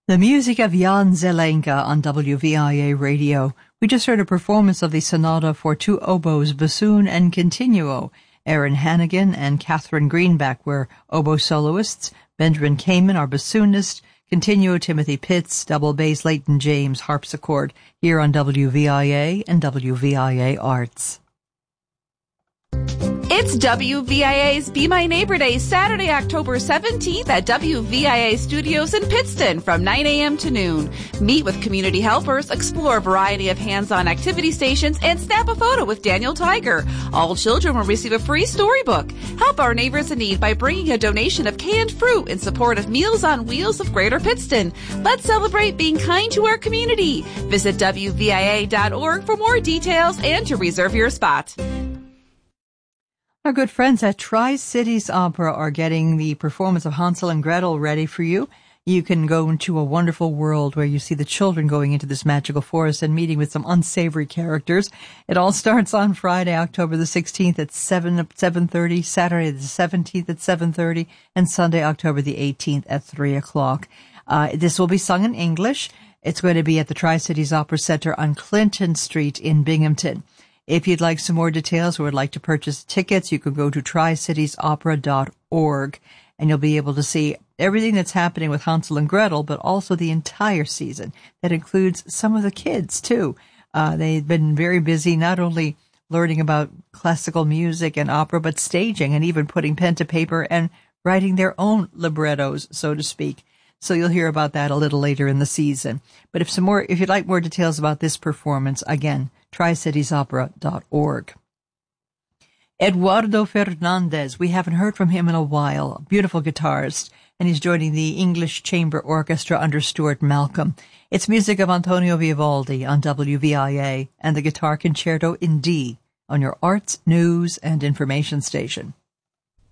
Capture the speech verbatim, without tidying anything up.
The music of Jan Zelenka on W V I A Radio. We just heard a performance of the sonata for two oboes, bassoon, and continuo. Aaron Hannigan and Catherine Greenback were oboe soloists, Benjamin Kamen, our bassoonist, continuo Timothy Pitts, double bass Leighton James, harpsichord, here on W V I A and W V I A Arts. It's W V I A's Be My Neighbor Day, Saturday, October seventeenth at W V I A Studios in Pittston from nine a.m. to noon. Meet with community helpers, explore a variety of hands-on activity stations, and snap a photo with Daniel Tiger. All children will receive a free storybook. Help our neighbors in need by bringing a donation of canned fruit in support of Meals on Wheels of Greater Pittston. Let's celebrate being kind to our community. Visit W V I A dot org for more details and to reserve your spot. Our good friends at Tri-Cities Opera are getting the performance of Hansel and Gretel ready for you. You can go into a wonderful world where you see the children going into this magical forest and meeting with some unsavory characters. It all starts on Friday, October the sixteenth at seven, seven thirty, Saturday the seventeenth at seven thirty, and Sunday, October the eighteenth at three o'clock. Uh, this will be sung in English. It's going to be at the Tri-Cities Opera Center on Clinton Street in Binghamton. If you'd like some more details or would like to purchase tickets, you can go to tri cities opera dot org, and you'll be able to see everything that's happening with Hansel and Gretel, but also the entire season. That includes some of the kids, too. Uh, they've been very busy not only learning about classical music and opera, but staging and even putting pen to paper and writing their own librettos, so to speak. So you'll hear about that a little later in the season. But if some more, if you'd like more details about this performance, again, tri cities opera dot org. Eduardo Fernandez, we haven't heard from him in a while, a beautiful guitarist, and he's joining the English Chamber Orchestra under Stuart Malcolm. It's music of Antonio Vivaldi on W V I A and the Guitar Concerto in D on your arts, news, and information station.